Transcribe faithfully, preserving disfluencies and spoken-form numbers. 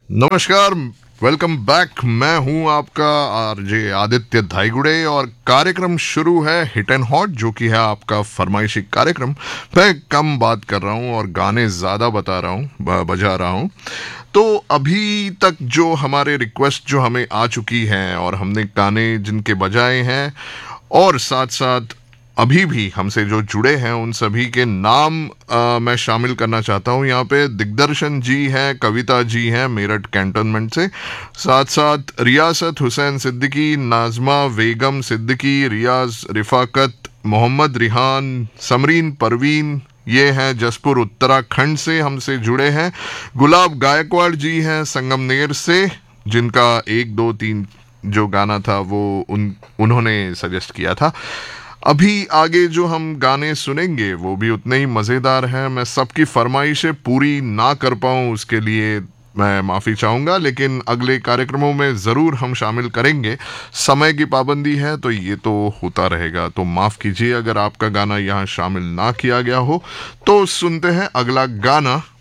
नमस्कार। Welcome back. मैं हूं आपका आरजे आदित्य धाईगुड़े और कार्यक्रम शुरू है हिट एंड हॉट, जो कि है आपका फरमाइशी कार्यक्रम। मैं कम बात कर रहा हूं और गाने ज़्यादा बता रहा हूं, बजा रहा हूं। तो अभी तक जो हमारे रिक्वेस्ट जो हमें आ चुकी हैं और हमने गाने जिनके बजाए हैं और साथ साथ अभी भी हमसे जो जुड़े हैं उन सभी के नाम आ, मैं शामिल करना चाहता हूं यहाँ पे। दिग्दर्शन जी हैं, कविता जी हैं मेरठ कैंटोनमेंट से, साथ साथ रियासत हुसैन सिद्दीकी, नाजमा बेगम सिद्दीकी, रियाज रिफाकत, मोहम्मद रिहान, समरीन परवीन, ये हैं जसपुर उत्तराखंड से हमसे जुड़े हैं। गुलाब गायकवाड़ जी हैं संगमनेर से, जिनका एक दो तीन जो गाना था वो उन उन्होंने सजेस्ट किया था। अभी आगे जो हम गाने सुनेंगे वो भी उतने ही मज़ेदार हैं। मैं सबकी फरमाइशें पूरी ना कर पाऊँ उसके लिए मैं माफ़ी चाहूँगा, लेकिन अगले कार्यक्रमों में ज़रूर हम शामिल करेंगे। समय की पाबंदी है तो ये तो होता रहेगा, तो माफ़ कीजिए अगर आपका गाना यहाँ शामिल ना किया गया हो। तो सुनते हैं अगला गाना।